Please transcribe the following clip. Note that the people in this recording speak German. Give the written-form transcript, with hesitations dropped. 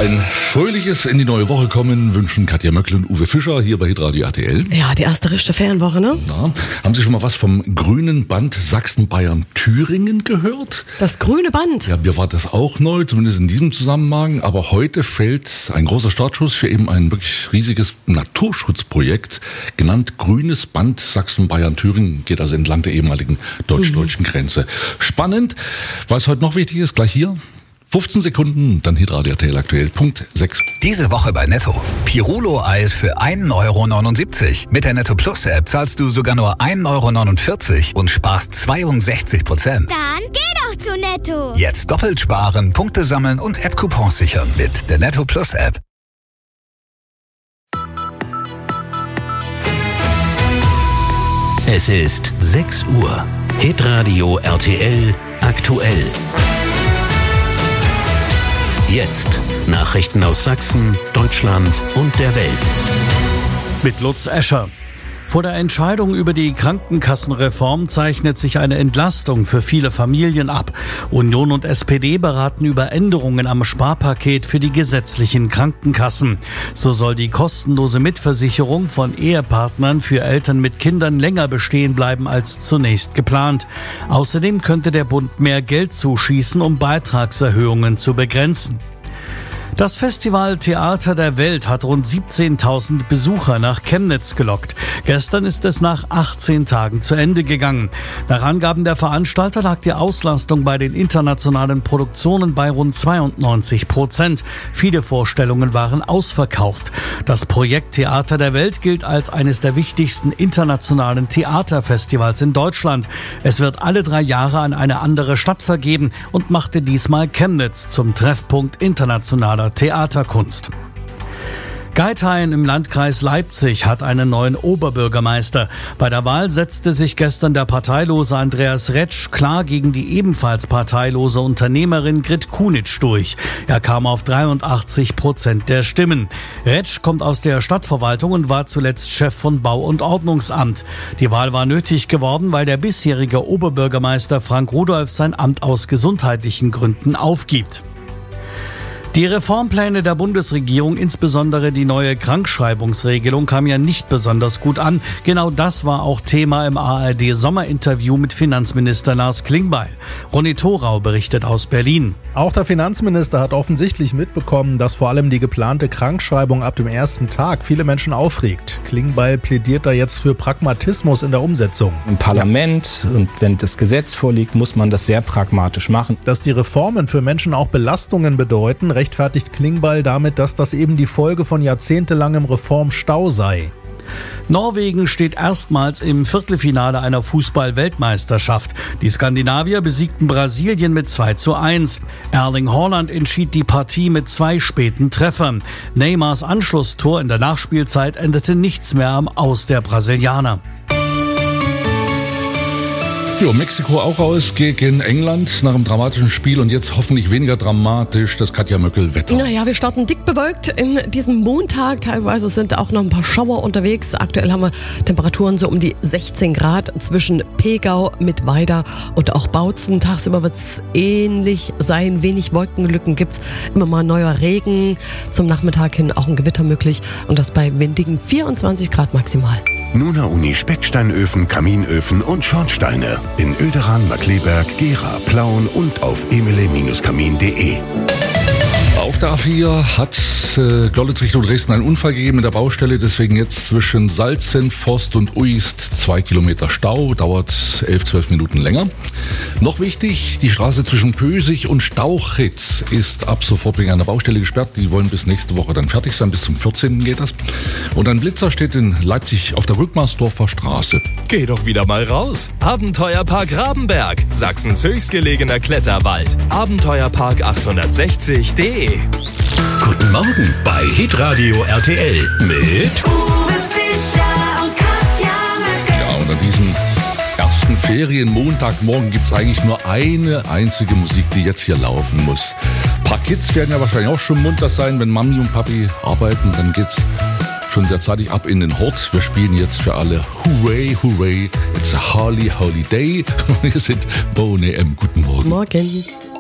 Ein fröhliches in die neue Woche kommen wünschen Katja Möckl und Uwe Fischer hier bei Hitradio RTL. Ja, die erste richtige Ferienwoche, ne? Ja. Haben Sie schon mal was vom grünen Band Sachsen-Bayern-Thüringen gehört? Das grüne Band? Ja, mir war das auch neu, zumindest in diesem Zusammenhang. Aber heute fällt ein großer Startschuss für eben ein wirklich riesiges Naturschutzprojekt, genannt Grünes Band Sachsen-Bayern-Thüringen. Geht also entlang der ehemaligen deutsch-deutschen Grenze. Spannend. Was heute noch wichtig ist, gleich hier. 15 Sekunden, dann Hitradio RTL aktuell, Punkt 6. Diese Woche bei Netto. Pirulo-Eis für 1,79 €. Mit der Netto Plus App zahlst du sogar nur 1,49 € und sparst 62%. Dann geh doch zu Netto. Jetzt doppelt sparen, Punkte sammeln und App-Coupons sichern mit der Netto Plus App. Es ist 6 Uhr. Hitradio RTL aktuell. Jetzt Nachrichten aus Sachsen, Deutschland und der Welt. Mit Lutz Escher. Vor der Entscheidung über die Krankenkassenreform zeichnet sich eine Entlastung für viele Familien ab. Union und SPD beraten über Änderungen am Sparpaket für die gesetzlichen Krankenkassen. So soll die kostenlose Mitversicherung von Ehepartnern für Eltern mit Kindern länger bestehen bleiben als zunächst geplant. Außerdem könnte der Bund mehr Geld zuschießen, um Beitragserhöhungen zu begrenzen. Das Festival Theater der Welt hat rund 17.000 Besucher nach Chemnitz gelockt. Gestern ist es nach 18 Tagen zu Ende gegangen. Nach Angaben der Veranstalter lag die Auslastung bei den internationalen Produktionen bei rund 92%. Viele Vorstellungen waren ausverkauft. Das Projekt Theater der Welt gilt als eines der wichtigsten internationalen Theaterfestivals in Deutschland. Es wird alle 3 Jahre an eine andere Stadt vergeben und machte diesmal Chemnitz zum Treffpunkt internationaler Theaterkunst. Geithain im Landkreis Leipzig hat einen neuen Oberbürgermeister. Bei der Wahl setzte sich gestern der parteilose Andreas Retsch klar gegen die ebenfalls parteilose Unternehmerin Grit Kunitsch durch. Er kam auf 83% der Stimmen. Retsch kommt aus der Stadtverwaltung und war zuletzt Chef von Bau- und Ordnungsamt. Die Wahl war nötig geworden, weil der bisherige Oberbürgermeister Frank Rudolph sein Amt aus gesundheitlichen Gründen aufgibt. Die Reformpläne der Bundesregierung, insbesondere die neue Krankschreibungsregelung, kam ja nicht besonders gut an. Genau das war auch Thema im ARD-Sommerinterview mit Finanzminister Lars Klingbeil. Ronny Thorau berichtet aus Berlin. Auch der Finanzminister hat offensichtlich mitbekommen, dass vor allem die geplante Krankschreibung ab dem ersten Tag viele Menschen aufregt. Klingbeil plädiert da jetzt für Pragmatismus in der Umsetzung. Im Parlament und wenn das Gesetz vorliegt, muss man das sehr pragmatisch machen. Dass die Reformen für Menschen auch Belastungen bedeuten, rechtfertigt Klingbeil damit, dass das eben die Folge von jahrzehntelangem Reformstau sei. Norwegen steht erstmals im Viertelfinale einer Fußball-Weltmeisterschaft. Die Skandinavier besiegten Brasilien mit 2:1. Erling Haaland entschied die Partie mit 2 späten Treffern. Neymars Anschlusstor in der Nachspielzeit endete nichts mehr am Aus der Brasilianer. Ja, Mexiko auch aus gegen England nach einem dramatischen Spiel und jetzt hoffentlich weniger dramatisch das Katja Möckl-Wetter. Naja, wir starten dick bewölkt in diesem Montag. Teilweise sind auch noch ein paar Schauer unterwegs. Aktuell haben wir Temperaturen so um die 16 Grad zwischen Pegau, Mittweida und auch Bautzen. Tagsüber wird es ähnlich sein. Wenig Wolkenlücken gibt's. Immer mal neuer Regen. Zum Nachmittag hin auch ein Gewitter möglich. Und das bei windigen 24 Grad maximal. Nuna Uni Specksteinöfen, Kaminöfen und Schornsteine. In Oederan, Markleberg, Gera, Plauen und auf emile-kamin.de. Auf der A4 hat Görlitz Richtung Dresden einen Unfall gegeben in der Baustelle. Deswegen jetzt zwischen Salzen, Forst und Uist 2 Kilometer Stau. Dauert 11-12 Minuten länger. Noch wichtig, die Straße zwischen Pösig und Stauchitz ist ab sofort wegen einer Baustelle gesperrt. Die wollen bis nächste Woche dann fertig sein. Bis zum 14. geht das. Und ein Blitzer steht in Leipzig auf der Rückmarsdorfer Straße. Geh doch wieder mal raus. Abenteuerpark Rabenberg. Sachsens höchstgelegener Kletterwald. Abenteuerpark860.de. Guten Morgen bei Hitradio RTL mit Uwe Fischer und Katja Möckl. Ja, und an diesem ersten Ferienmontagmorgen gibt es eigentlich nur eine einzige Musik, die jetzt hier laufen muss. Ein paar Kids werden ja wahrscheinlich auch schon munter sein, wenn Mami und Papi arbeiten, dann geht's schon sehr zeitig ab in den Hort. Wir spielen jetzt für alle Hooray, Hooray, it's a Harley Holiday. Wir sind Bone M. Guten Morgen. Morgen.